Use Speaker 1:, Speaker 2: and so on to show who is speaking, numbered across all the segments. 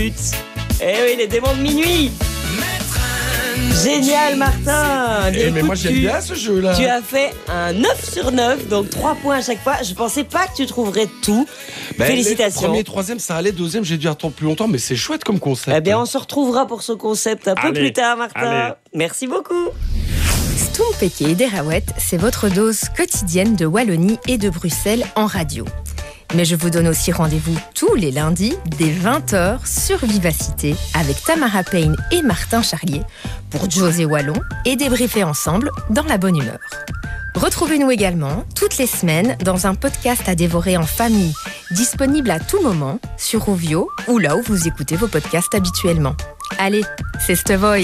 Speaker 1: Eh oui, les démons de minuit. Génial, Martin. Bien,
Speaker 2: mais moi j'aime bien ce jeu-là.
Speaker 1: Tu as fait un 9 sur 9, donc 3 points à chaque fois. Je pensais pas que tu trouverais tout. Félicitations.
Speaker 2: Premier, troisième, ça allait. Deuxième, j'ai dû attendre plus longtemps, mais c'est chouette comme concept.
Speaker 1: Eh bien, on se retrouvera pour ce concept un peu plus tard, Martin.
Speaker 3: Allez.
Speaker 1: Merci beaucoup.
Speaker 4: Stompeke et Derawet, c'est votre dose quotidienne de Wallonie et de Bruxelles en radio. Mais je vous donne aussi rendez-vous tous les lundis dès 20h sur Vivacité avec Tamara Payne et Martin Charlier pour José Wallon et débriefer ensemble dans la bonne humeur. Retrouvez-nous également toutes les semaines dans un podcast à dévorer en famille, disponible à tout moment sur Rovio ou là où vous écoutez vos podcasts habituellement. Allez, c'est Stevoy.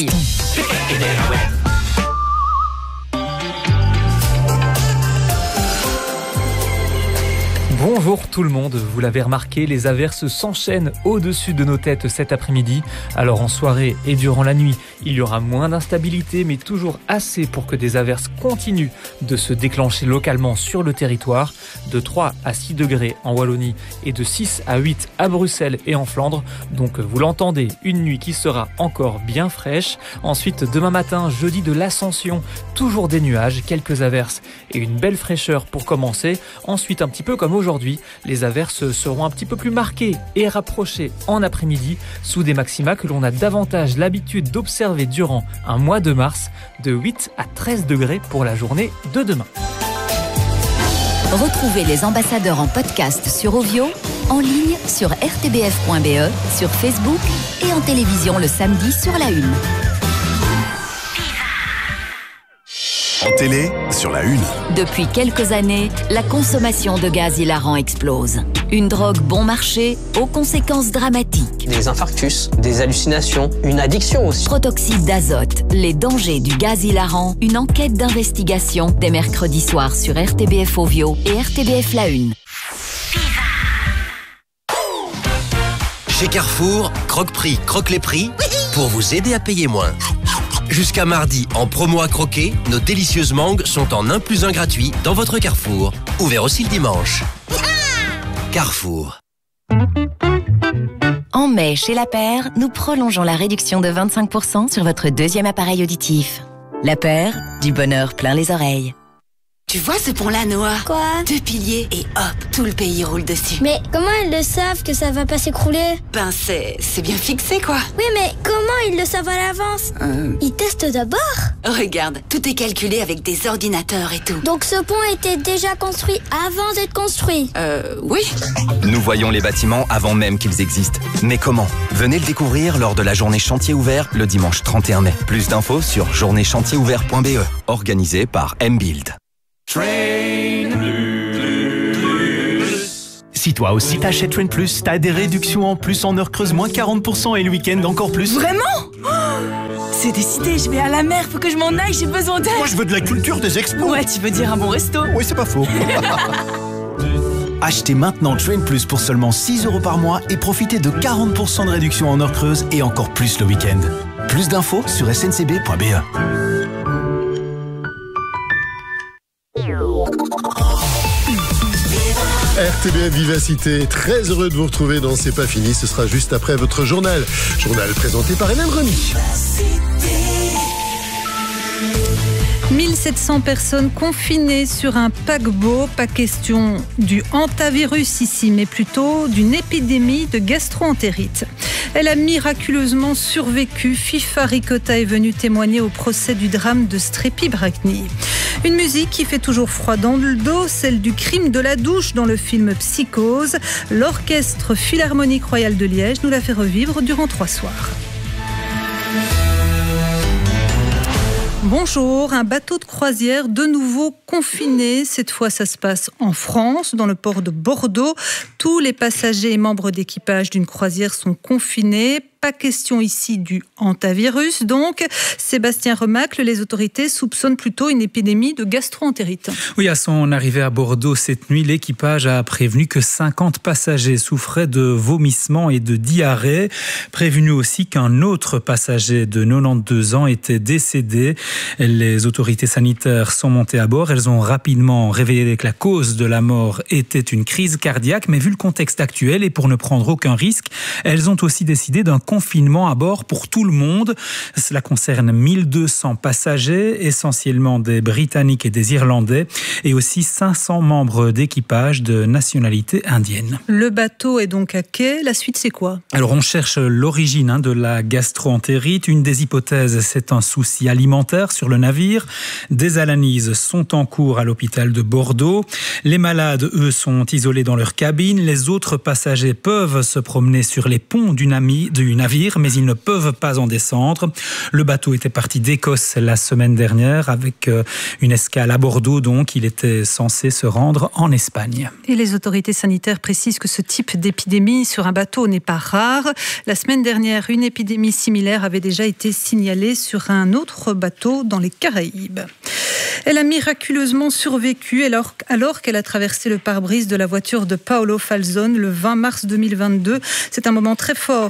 Speaker 5: Bonjour tout le monde, vous l'avez remarqué, les averses s'enchaînent au-dessus de nos têtes cet après-midi. Alors en soirée et durant la nuit, il y aura moins d'instabilité, mais toujours assez pour que des averses continuent de se déclencher localement sur le territoire. De 3 à 6 degrés en Wallonie et de 6 à 8 à Bruxelles et en Flandre. Donc vous l'entendez, une nuit qui sera encore bien fraîche. Ensuite, demain matin, jeudi de l'Ascension, toujours des nuages, quelques averses et une belle fraîcheur pour commencer. Ensuite, un petit peu comme aujourd'hui, les averses seront un petit peu plus marquées et rapprochées en après-midi sous des maxima que l'on a davantage l'habitude d'observer durant un mois de mars, de 8 à 13 degrés pour la journée de demain.
Speaker 6: Retrouvez les ambassadeurs en podcast sur Ovio, en ligne sur rtbf.be, sur Facebook et en télévision le samedi sur la 1.
Speaker 7: En télé, sur la 1.
Speaker 6: Depuis quelques années, la consommation de gaz hilarant explose. Une drogue bon marché aux conséquences dramatiques.
Speaker 8: Des infarctus, des hallucinations, une addiction aussi.
Speaker 6: Protoxyde d'azote, les dangers du gaz hilarant, une enquête d'investigation dès mercredi soir sur RTBF Ovio et RTBF La 1.
Speaker 9: Chez Carrefour, Croque-Prix, croque les prix pour vous aider à payer moins. Jusqu'à mardi, en promo à croquer, nos délicieuses mangues sont en 1 + 1 gratuit dans votre Carrefour. Ouvert aussi le dimanche. Carrefour.
Speaker 6: En mai, chez La Paire, nous prolongeons la réduction de 25% sur votre deuxième appareil auditif. La Paire, du bonheur plein les oreilles.
Speaker 10: Tu vois ce pont-là, Noah?
Speaker 11: Quoi?
Speaker 10: 2 piliers et hop, tout le pays roule dessus.
Speaker 11: Mais comment ils le savent que ça va pas s'écrouler?
Speaker 10: Ben c'est bien fixé, quoi.
Speaker 11: Oui, mais comment ils le savent à l'avance? Ils testent d'abord?
Speaker 10: Regarde, tout est calculé avec des ordinateurs et tout.
Speaker 11: Donc ce pont était déjà construit avant d'être construit?
Speaker 10: Oui.
Speaker 12: Nous voyons les bâtiments avant même qu'ils existent. Mais comment? Venez le découvrir lors de la journée chantier ouvert le dimanche 31 mai. Plus d'infos sur journée-chantier-ouvert.be, organisé par M-Build.
Speaker 13: Train Plus. Si toi aussi t'achètes Train Plus, t'as des réductions en plus en heure creuse, moins 40% et le week-end encore plus.
Speaker 10: Vraiment? C'est décidé, je vais à la mer, faut que je m'en aille, j'ai besoin d'aide.
Speaker 13: Moi je veux de la culture, des expos.
Speaker 10: Ouais, tu veux dire un bon resto?
Speaker 13: Oui, c'est pas faux. Achetez maintenant Train Plus pour seulement 6 € par mois et profitez de 40% de réduction en heure creuse et encore plus le week-end. Plus d'infos sur sncb.be.
Speaker 14: RTBF Vivacité, très heureux de vous retrouver dans C'est pas fini, ce sera juste après votre journal. Journal présenté par Hélène Remy.
Speaker 15: 1700 personnes confinées sur un paquebot. Pas question du hantavirus ici, mais plutôt d'une épidémie de gastro-entérite. Elle a miraculeusement survécu. FIFA Ricotta est venue témoigner au procès du drame de Strépy-Bracny. Une musique qui fait toujours froid dans le dos, celle du crime de la douche dans le film Psychose. L'Orchestre Philharmonique Royal de Liège nous l'a fait revivre durant 3 soirs. Bonjour, un bateau de croisière de nouveau confiné. Cette fois, ça se passe en France, dans le port de Bordeaux. Tous les passagers et membres d'équipage d'une croisière sont confinés. Pas question ici du hantavirus. Donc, Sébastien Remacle, les autorités soupçonnent plutôt une épidémie de gastro-entérite.
Speaker 3: Oui, à son arrivée à Bordeaux cette nuit, l'équipage a prévenu que 50 passagers souffraient de vomissements et de diarrhée. Prévenu aussi qu'un autre passager de 92 ans était décédé. Les autorités sanitaires sont montées à bord. Elles ont rapidement révélé que la cause de la mort était une crise cardiaque. Mais vu le contexte actuel et pour ne prendre aucun risque, elles ont aussi décidé d'un confinement à bord pour tout le monde. Cela concerne 1200 passagers, essentiellement des Britanniques et des Irlandais, et aussi 500 membres d'équipage de nationalité indienne.
Speaker 15: Le bateau est donc à quai. La suite, c'est quoi ?
Speaker 3: Alors, on cherche l'origine de la gastro-entérite. Une des hypothèses, c'est un souci alimentaire sur le navire. Des analyses sont en cours à l'hôpital de Bordeaux. Les malades, eux, sont isolés dans leur cabine. Les autres passagers peuvent se promener sur les ponts du navire, mais ils ne peuvent pas en descendre. Le bateau était parti d'Écosse la semaine dernière avec une escale à Bordeaux, donc il était censé se rendre en Espagne.
Speaker 15: Et les autorités sanitaires précisent que ce type d'épidémie sur un bateau n'est pas rare. La semaine dernière, une épidémie similaire avait déjà été signalée sur un autre bateau dans les Caraïbes. Elle a miraculeusement survécu alors qu'elle a traversé le pare-brise de la voiture de Paolo Falzone le 20 mars 2022. C'était un moment très fort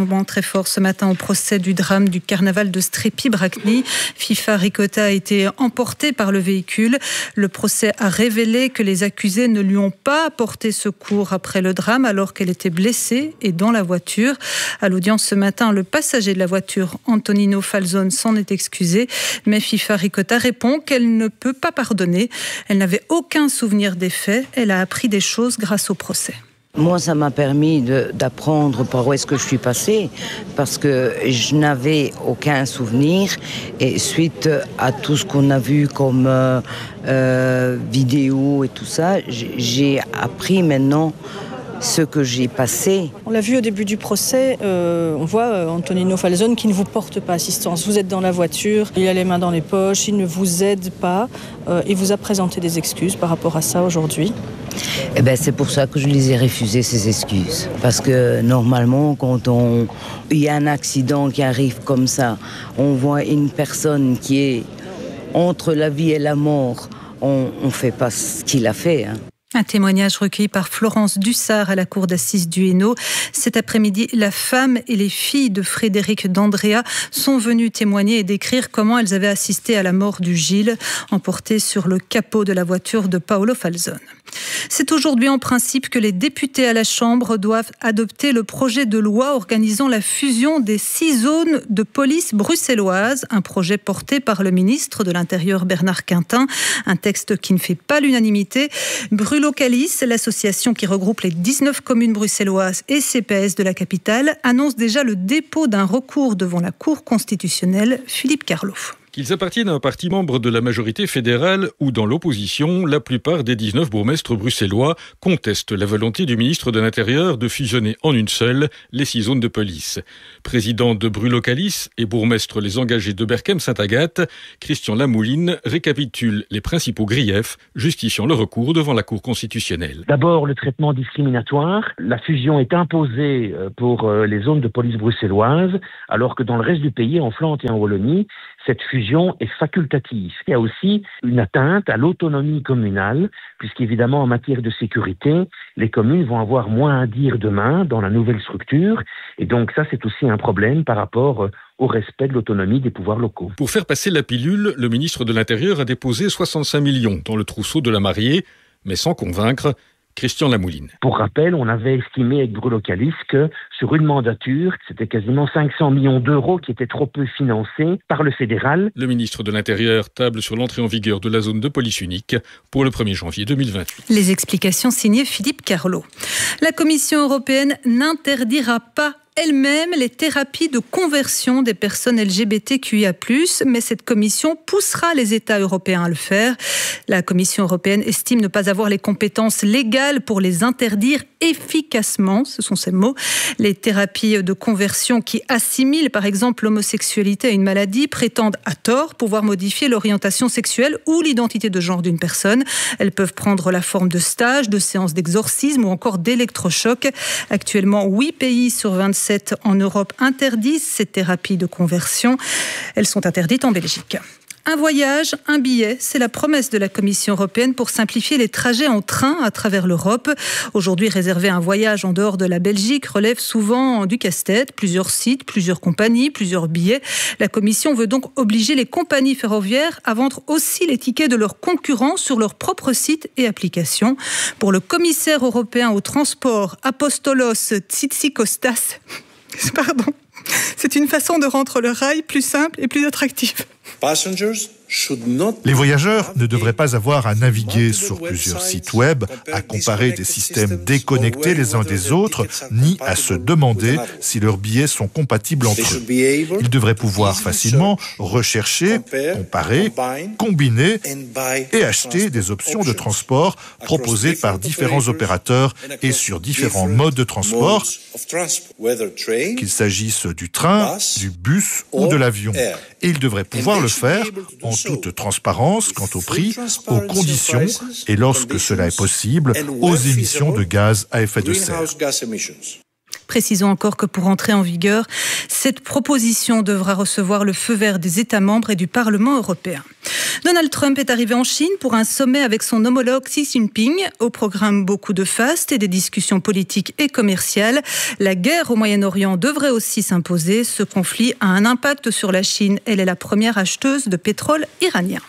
Speaker 15: ce matin au procès du drame du carnaval de Strépy-Bracni. FIFA Ricotta a été emporté par le véhicule. Le procès a révélé que les accusés ne lui ont pas apporté secours après le drame alors qu'elle était blessée et dans la voiture. À l'audience ce matin, le passager de la voiture, Antonino Falzone, s'en est excusé. Mais FIFA Ricotta répond qu'elle ne peut pas pardonner. Elle n'avait aucun souvenir des faits. Elle a appris des choses grâce au procès.
Speaker 16: Moi, ça m'a permis d'apprendre par où est-ce que je suis passée, parce que je n'avais aucun souvenir. Et suite à tout ce qu'on a vu comme vidéo et tout ça, j'ai appris maintenant ce que j'ai passé.
Speaker 17: On l'a vu au début du procès, on voit Antonino Falzone qui ne vous porte pas assistance. Vous êtes dans la voiture, il a les mains dans les poches, il ne vous aide pas. Il vous a présenté des excuses par rapport à ça aujourd'hui.
Speaker 16: Eh ben, c'est pour ça que je les ai refusées, ces excuses. Parce que normalement, quand il y a un accident qui arrive comme ça, on voit une personne qui est entre la vie et la mort, on ne fait pas ce qu'il a fait, hein.
Speaker 15: Un témoignage recueilli par Florence Dussart à la cour d'assises du Hainaut. Cet après-midi, la femme et les filles de Frédéric D'Andrea sont venues témoigner et décrire comment elles avaient assisté à la mort du Gilles, emporté sur le capot de la voiture de Paolo Falzone. C'est aujourd'hui en principe que les députés à la Chambre doivent adopter le projet de loi organisant la fusion des 6 zones de police bruxelloises, un projet porté par le ministre de l'Intérieur Bernard Quintin, un texte qui ne fait pas l'unanimité. Brulocalis, l'association qui regroupe les 19 communes bruxelloises et CPS de la capitale, annonce déjà le dépôt d'un recours devant la Cour constitutionnelle. Philippe Carlo.
Speaker 18: Qu'ils appartiennent à un parti membre de la majorité fédérale ou dans l'opposition, la plupart des 19 bourgmestres bruxellois contestent la volonté du ministre de l'Intérieur de fusionner en une seule les 6 zones de police. Président de Brulocalis et bourgmestre les engagés de Berchem-Saint-Agathe, Christian Lamouline récapitule les principaux griefs justifiant le recours devant la Cour constitutionnelle.
Speaker 19: D'abord, le traitement discriminatoire. La fusion est imposée pour les zones de police bruxelloises, alors que dans le reste du pays, en Flandre et en Wallonie, cette fusion est facultative. Il y a aussi une atteinte à l'autonomie communale, puisqu'évidemment, en matière de sécurité, les communes vont avoir moins à dire demain dans la nouvelle structure. Et donc ça, c'est aussi un problème par rapport au respect de l'autonomie des pouvoirs locaux.
Speaker 18: Pour faire passer la pilule, le ministre de l'Intérieur a déposé 65 millions dans le trousseau de la mariée, mais sans convaincre Christian Lamouline.
Speaker 19: Pour rappel, on avait estimé avec Brulocalis que sur une mandature, c'était quasiment 500 millions d'euros qui étaient trop peu financés par le fédéral.
Speaker 18: Le ministre de l'Intérieur table sur l'entrée en vigueur de la zone de police unique pour le 1er janvier 2028.
Speaker 15: Les explications signées Philippe Carlo. La Commission européenne n'interdira pas elle-même les thérapies de conversion des personnes LGBTQIA+, mais cette commission poussera les États européens à le faire. La Commission européenne estime ne pas avoir les compétences légales pour les interdire efficacement, ce sont ces mots. Les thérapies de conversion qui assimilent par exemple l'homosexualité à une maladie prétendent à tort pouvoir modifier l'orientation sexuelle ou l'identité de genre d'une personne. Elles peuvent prendre la forme de stages, de séances d'exorcisme ou encore d'électrochocs. Actuellement, 8 pays sur 27 en Europe interdisent ces thérapies de conversion. Elles sont interdites en Belgique. Un voyage, un billet, c'est la promesse de la Commission européenne pour simplifier les trajets en train à travers l'Europe. Aujourd'hui, réserver un voyage en dehors de la Belgique relève souvent du casse-tête. Plusieurs sites, plusieurs compagnies, plusieurs billets. La Commission veut donc obliger les compagnies ferroviaires à vendre aussi les tickets de leurs concurrents sur leurs propres sites et applications. Pour le commissaire européen au transport, Apostolos Tsitsikostas, c'est une façon de rendre le rail plus simple et plus attractif.
Speaker 20: Les voyageurs ne devraient pas avoir à naviguer sur plusieurs sites web, à comparer des systèmes déconnectés les uns des autres, ni à se demander si leurs billets sont compatibles entre eux. Ils devraient pouvoir facilement rechercher, comparer, combiner et acheter des options de transport proposées par différents opérateurs et sur différents modes de transport, qu'il s'agisse du train, du bus ou de l'avion. Et ils devraient pouvoir le faire en toute transparence quant au prix, aux conditions et, lorsque cela est possible, aux émissions de gaz à effet de serre.
Speaker 15: Précisons encore que pour entrer en vigueur, cette proposition devra recevoir le feu vert des États membres et du Parlement européen. Donald Trump est arrivé en Chine pour un sommet avec son homologue Xi Jinping. Au programme, beaucoup de faste et des discussions politiques et commerciales. La guerre au Moyen-Orient devrait aussi s'imposer. Ce conflit a un impact sur la Chine. Elle est la première acheteuse de pétrole iranien.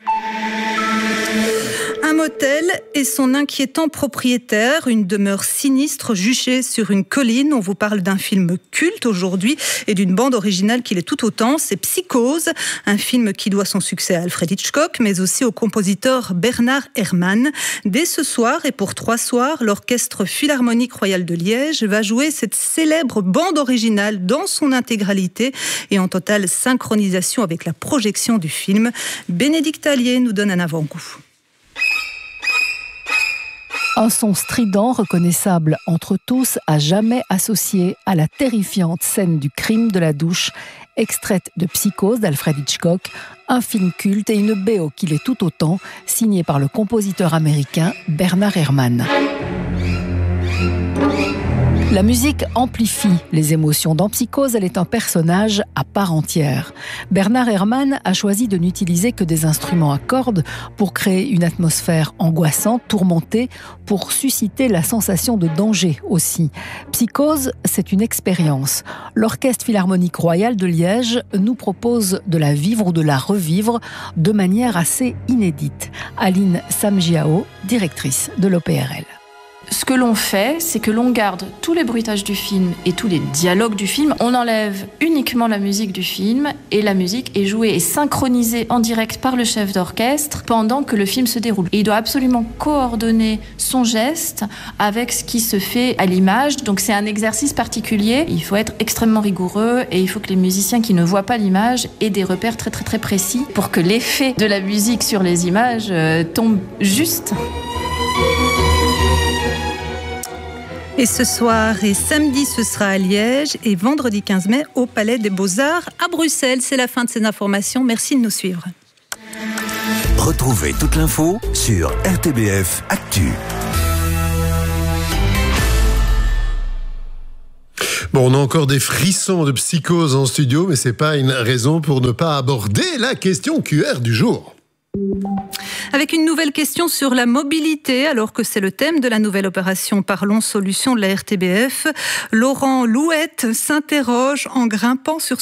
Speaker 15: Un motel et son inquiétant propriétaire, une demeure sinistre juchée sur une colline. On vous parle d'un film culte aujourd'hui et d'une bande originale qui l'est tout autant. C'est Psychose, un film qui doit son succès à Alfred Hitchcock, mais aussi au compositeur Bernard Herrmann. Dès ce soir et pour 3 soirs, l'Orchestre Philharmonique Royal de Liège va jouer cette célèbre bande originale dans son intégralité et en totale synchronisation avec la projection du film. Bénédicte Allier nous donne un avant-goût.
Speaker 21: Un son strident, reconnaissable entre tous, à jamais associé à la terrifiante scène du crime de la douche, extraite de Psychose d'Alfred Hitchcock, un film culte et une BO qui l'est tout autant, signée par le compositeur américain Bernard Herrmann. La musique amplifie les émotions. Dans Psychose, elle est un personnage à part entière. Bernard Herrmann a choisi de n'utiliser que des instruments à cordes pour créer une atmosphère angoissante, tourmentée, pour susciter la sensation de danger aussi. Psychose, c'est une expérience. L'Orchestre Philharmonique Royal de Liège nous propose de la vivre ou de la revivre de manière assez inédite. Aline Samjiao, directrice de l'OPRL.
Speaker 22: Ce que l'on fait, c'est que l'on garde tous les bruitages du film et tous les dialogues du film. On enlève uniquement la musique du film et la musique est jouée et synchronisée en direct par le chef d'orchestre pendant que le film se déroule. Et il doit absolument coordonner son geste avec ce qui se fait à l'image. Donc c'est un exercice particulier. Il faut être extrêmement rigoureux et il faut que les musiciens qui ne voient pas l'image aient des repères très très très précis pour que l'effet de la musique sur les images tombe juste.
Speaker 15: Et ce soir et samedi, ce sera à Liège et vendredi 15 mai au Palais des Beaux-Arts à Bruxelles. C'est la fin de ces informations. Merci de nous suivre.
Speaker 7: Retrouvez toute l'info sur RTBF Actu.
Speaker 14: Bon, on a encore des frissons de Psychose en studio, mais c'est pas une raison pour ne pas aborder la question QR du jour.
Speaker 15: Avec une nouvelle question sur la mobilité, alors que c'est le thème de la nouvelle opération Parlons Solutions de la RTBF, Laurent Louette s'interroge en grimpant sur